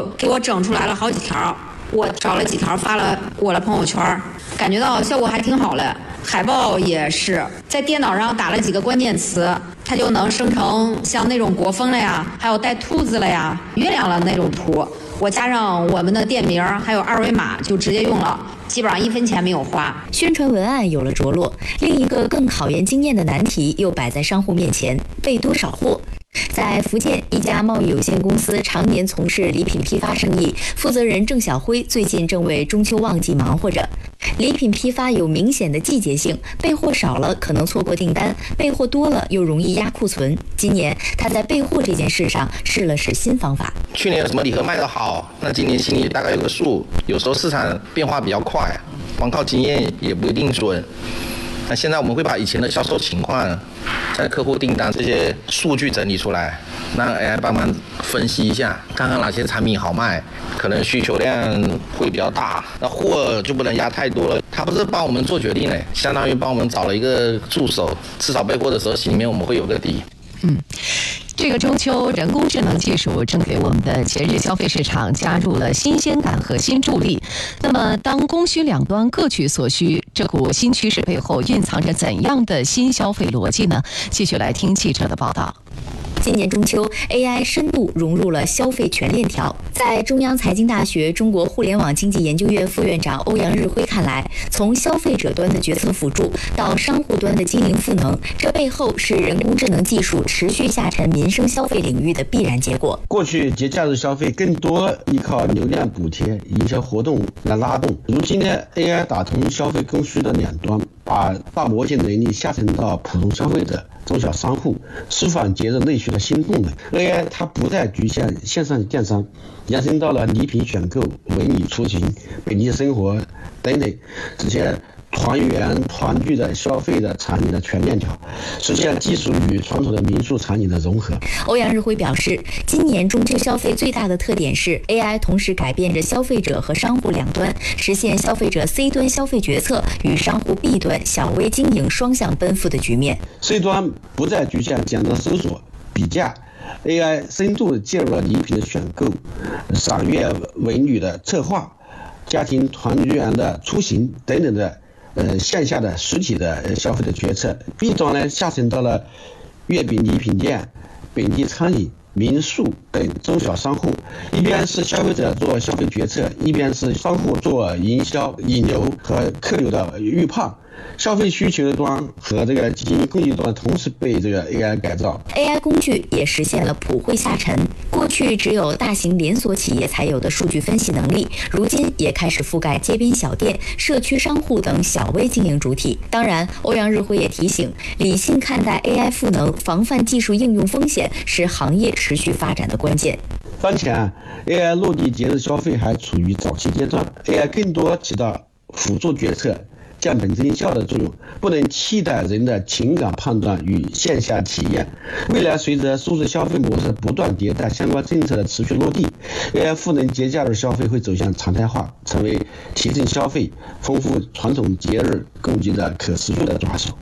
给我整出来了好几条，我找了几条发了我的朋友圈，感觉到效果还挺好的。海报也是在电脑上打了几个关键词，它就能生成像那种国风了呀，还有带兔子了呀、月亮了那种图。我加上我们的店名还有二维码就直接用了，基本上1分钱没有花。 宣传文案有了着落，另一个更考验经验的难题又摆在商户面前：备多少货。在福建一家贸易有限公司常年从事礼品批发生意，负责人郑小辉最近正为中秋旺季忙活着。礼品批发有明显的季节性，备货少了可能错过订单，备货多了又容易压库存。今年他在备货这件事上试了试新方法。 去年有什么礼盒卖得好，那今年心里大概有个数。有时候市场变化比较快，光靠经验也不一定准。那现在我们会把以前的销售情况、在客户订单这些数据整理出来，让 AI 帮忙分析一下，看看哪些产品好卖，可能需求量会比较大，那货就不能压太多了。它不是帮我们做决定的，相当于帮我们找了一个助手，至少备货的时候心里面我们会有个底。 这个中秋，人工智能技术正给我们的节日消费市场加入了新鲜感和新助力。那么，当供需两端各取所需，这股新趋势背后蕴藏着怎样的新消费逻辑呢？继续来听记者的报道。 今年中秋 ，AI 深度融入了消费全链条。在中央财经大学中国互联网经济研究院副院长欧阳日辉看来，从消费者端的决策辅助到商户端的经营赋能，这背后是人工智能技术持续下沉民生消费领域的必然结果。 过去节假日消费更多依靠流量补贴、营销活动来拉动，如今呢 ，AI 打通消费供需的两端，把大模型能力下沉到普通消费者、中小商户，释放节日内需的新动能。AI 它不再局限线上电商，延伸到了礼品选购、文旅出行、本地生活等等这些团圆团聚的消费的场景的全链条，实现技术与传统的民宿场景的融合。 欧阳日辉表示，今年中秋消费最大的特点是 AI 同时改变着消费者和商户两端，实现消费者 C 端消费决策与商户 B 端小微经营双向奔赴的局面。 C 端不再局限简单搜索比价，AI 深度介入了礼品的选购、赏月文旅的策划、家庭团圆的出行等等的线下的实体的消费的决策。 B 端呢下沉到了月饼礼品店、本地餐饮、民宿等中小商户，一边是消费者做消费决策，一边是商户做营销、引流和客流的预判。消费需求端和这个经营供给端同时被这个 AI 改造。 AI 工具也实现了普惠下沉，过去只有大型连锁企业才有的数据分析能力，如今也开始覆盖街边小店、社区商户等小微经营主体。当然，欧阳日辉也提醒，理性看待 AI 赋能，防范技术应用风险，是行业持续发展的关键。 当前 AI 落地节日消费还处于早期阶段， AI 更多起到辅助决策、降本增效的作用，不能替代人的情感判断与线下体验。未来随着数字消费模式不断迭代，相关政策的持续落地， AI 赋能节假日消费会走向常态化，成为提振消费、丰富传统节日供给的可持续的抓手。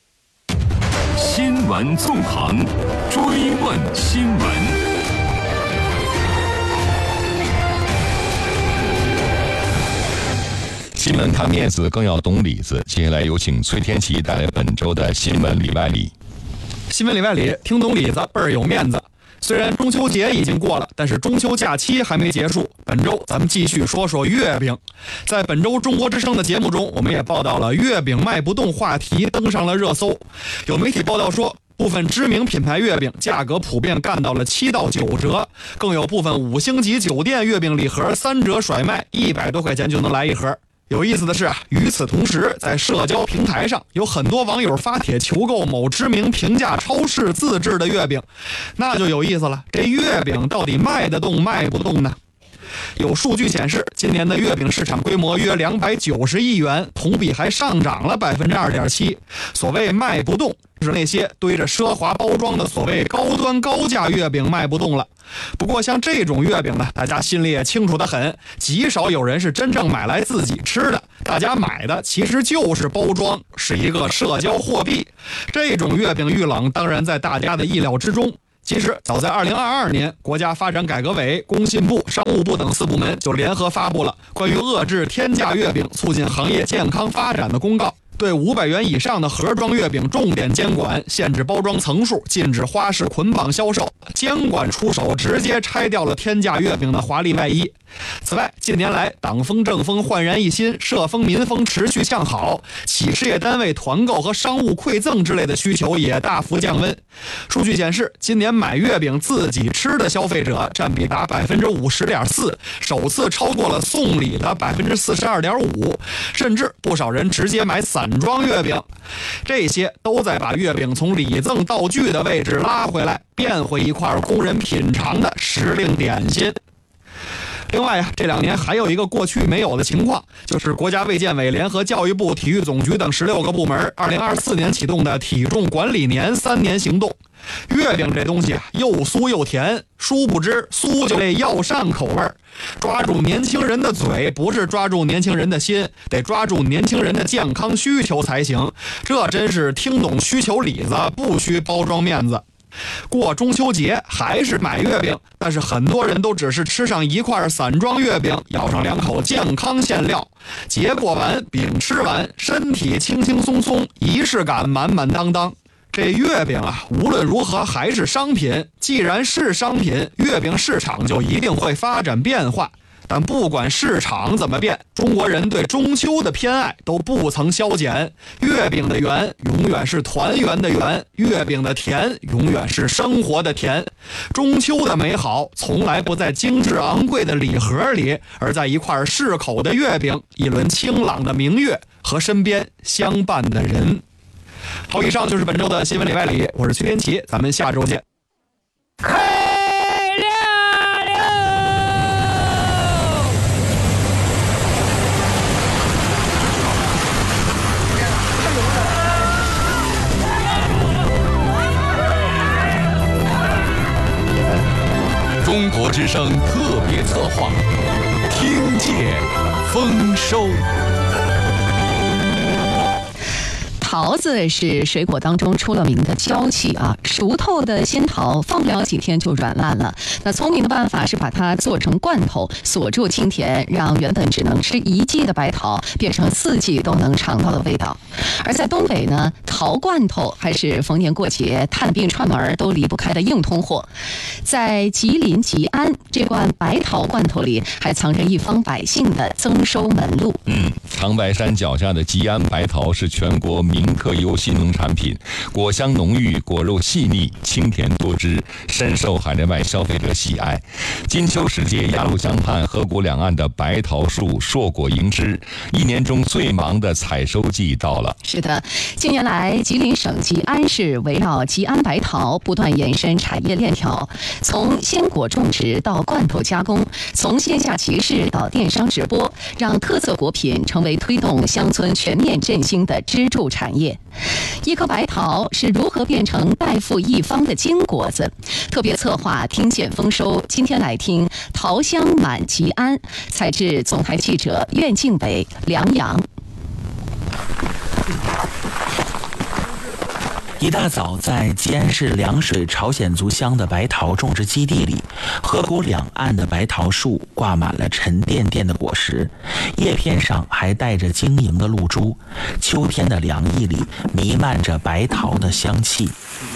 新闻纵横，追问新闻。新闻看面子，更要懂里子。接下来有请崔天琪带来本周的新闻里外里。 新闻里外里，听懂里子倍儿有面子。虽然中秋节已经过了，但是中秋假期还没结束。本周咱们继续说说月饼。在本周中国之声的节目中，我们也报道了月饼卖不动话题登上了热搜。有媒体报道说，部分知名品牌月饼价格普遍干到了7到9折，更有部分5星级酒店月饼礼盒3折甩卖，100多块钱就能来一盒。有意思的是与此同时，在社交平台上有很多网友发帖求购某知名平价超市自制的月饼，那就有意思了，这月饼到底卖得动卖不动呢？有数据显示，今年的月饼市场规模约290亿元，同比还上涨了 2.7%。 所谓卖不动，是那些堆着奢华包装的所谓高端高价月饼卖不动了。不过像这种月饼呢，大家心里也清楚得很，极少有人是真正买来自己吃的，大家买的其实就是包装，是一个社交货币。这种月饼遇冷当然在大家的意料之中。 其实早在2022年，国家发展改革委、工信部、商务部等4部门就联合发布了关于遏制天价月饼、促进行业健康发展的公告，对500元以上的盒装月饼重点监管，限制包装层数，禁止花式捆绑销售。监管出手，直接拆掉了天价月饼的华丽外衣。此外，近年来党风政风焕然一新，社风民风持续向好，企事业单位团购和商务馈赠之类的需求也大幅降温。数据显示，今年买月饼自己吃的消费者占比达 50.4%， 首次超过了送礼的 42.5%， 甚至不少人直接买散装月饼。这些都在把月饼从礼赠道具的位置拉回来，变回一块供人品尝的时令点心。另外呀，这2年还有一个过去没有的情况，就是国家卫健委联合教育部、体育总局等16个部门2024年启动的体重管理年3年行动。月饼这东西又酥又甜，殊不知酥就得要上口味儿。抓住年轻人的嘴，不是抓住年轻人的心，得抓住年轻人的健康需求才行。这真是听懂需求里子，不需包装面子。过中秋节还是买月饼，但是很多人都只是吃上一块散装月饼，咬上2口健康馅料，节过完，饼吃完，身体轻轻松松，仪式感满满当当。这月饼啊，无论如何还是商品，既然是商品，月饼市场就一定会发展变化。但不管市场怎么变，中国人对中秋的偏爱都不曾消减。月饼的圆永远是团圆的圆，月饼的甜永远是生活的甜。中秋的美好从来不在精致昂贵的礼盒里，而在一块适口的月饼，一轮清朗的明月和身边相伴的人。好，以上就是本周的新闻里外里，我是崔天琪，咱们下周见。 中国之声特别策划，听见丰收。 桃子是水果当中出了名的娇气啊，熟透的鲜桃放不了几天就软烂了。那聪明的办法是把它做成罐头，锁住清甜，让原本只能吃1季的白桃变成4季都能尝到的味道。而在东北呢，桃罐头还是逢年过节、探病串门都离不开的硬通货。在吉林吉安，这罐白桃罐头里还藏着一方百姓的增收门路。 长白山脚下的吉安白桃是全国名特优新农产品，果香浓郁，果肉细腻，清甜多汁，深受海内外消费者喜爱。金秋时节，鸭绿江畔、河谷两岸的白桃树硕果盈枝，一年中最忙的采收季到了。 是的，近年来，吉林省吉安市围绕吉安白桃不断延伸产业链条，从鲜果种植到罐头加工，从线下集市到电商直播，让特色果品成为推动乡村全面振兴的支柱产业。一颗白桃是如何变成代富一方的金果子？特别策划听见丰收，今天来听桃香满吉安，采制总台记者苑敬伟、梁阳。 一大早，在吉安市凉水朝鲜族乡的白桃种植基地里，河谷两岸的白桃树挂满了沉甸甸的果实，叶片上还带着晶莹的露珠。秋天的凉意里弥漫着白桃的香气。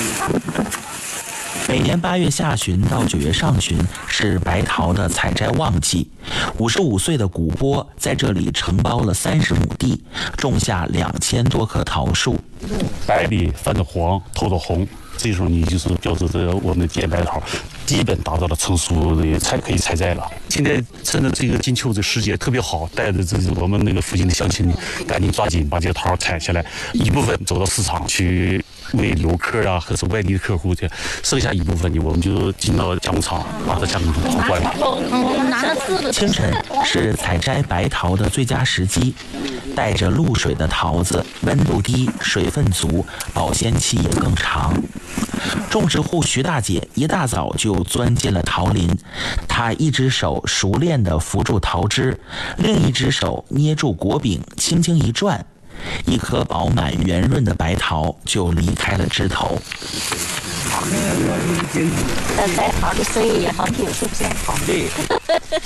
每年8月下旬到9月上旬是白桃的采摘旺季。55岁的古波在这里承包了30亩地，种下2000多棵桃树。 白里泛着黄，透着红，这时候你就是标志着我们的吉安白桃基本达到了成熟的可以采摘了。现在趁着这个金秋的时节特别好，带着我们那个附近的乡亲赶紧抓紧把这个桃采下来，一部分走到市场去为游客啊，或者是外地的客户去，剩下一部分呢，我们就进到加工厂把它加工成桃罐了。 清晨是采摘白桃的最佳时机，带着露水的桃子温度低，水分足，保鲜期也更长。种植户徐大姐一大早就钻进了桃林，她一只手熟练地扶住桃枝，另一只手捏住果柄，轻轻一转，一颗饱满圆润的白桃就离开了枝头。 但白桃的生意也好，挺是不是好？ 对。